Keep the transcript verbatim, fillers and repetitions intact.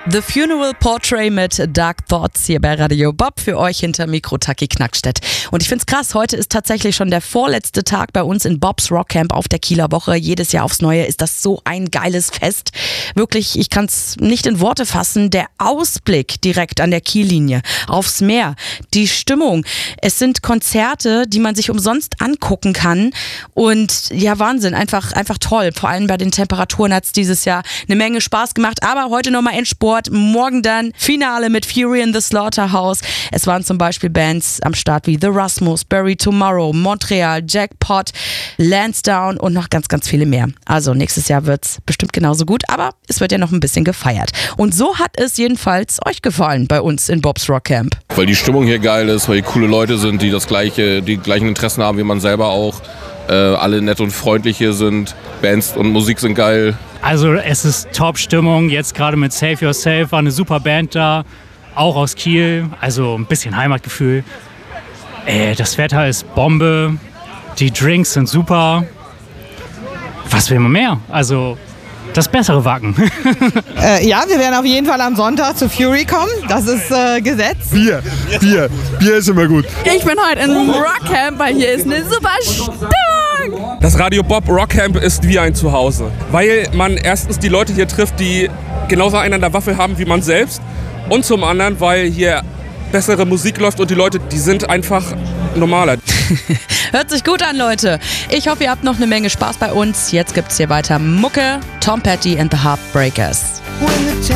The Funeral Portrait mit Dark Thoughts hier bei Radio Bob für euch hinter Mikro Taki Knackstedt. Und ich find's krass, heute ist tatsächlich schon der vorletzte Tag bei uns in Bobs Rock Camp auf der Kieler Woche. Jedes Jahr aufs Neue ist das so ein geiles Fest. Wirklich, ich kann's nicht in Worte fassen. Der Ausblick direkt an der Kiellinie aufs Meer, die Stimmung. Es sind Konzerte, die man sich umsonst angucken kann. Und ja, Wahnsinn, einfach, einfach toll. Vor allem bei den Temperaturen hat's dieses Jahr eine Menge Spaß gemacht. Aber heute nochmal Endspurt. Morgen dann Finale mit Fury in the Slaughterhouse. Es waren zum Beispiel Bands am Start wie The Rasmus, Bury Tomorrow, Montreal, Jackpot, Lansdowne und noch ganz, ganz viele mehr. Also nächstes Jahr wird's bestimmt genauso gut, aber es wird ja noch ein bisschen gefeiert. Und so hat es jedenfalls euch gefallen bei uns in Bobs Rock Camp. Weil die Stimmung hier geil ist, weil hier coole Leute sind, die das gleiche, die gleichen Interessen haben wie man selber auch. Äh, alle nett und freundlich hier sind. Bands und Musik sind geil. Also es ist Top-Stimmung, jetzt gerade mit Save Yourself, war eine super Band da, auch aus Kiel, also ein bisschen Heimatgefühl. Äh, das Wetter ist Bombe, die Drinks sind super. Was will man mehr? Also das bessere Wacken. äh, ja, wir werden auf jeden Fall am Sonntag zu Fury kommen, das ist äh, Gesetz. Bier, Bier, Bier ist immer gut. Ich bin heute im Rockcamp, weil hier ist eine super Stimmung. Das Radio Bob Rockcamp ist wie ein Zuhause, weil man erstens die Leute hier trifft, die genauso einen an der Waffel haben wie man selbst und zum anderen, weil hier bessere Musik läuft und die Leute, die sind einfach normaler. Hört sich gut an, Leute. Ich hoffe, ihr habt noch eine Menge Spaß bei uns. Jetzt gibt's hier weiter Mucke, Tom Petty and the Heartbreakers.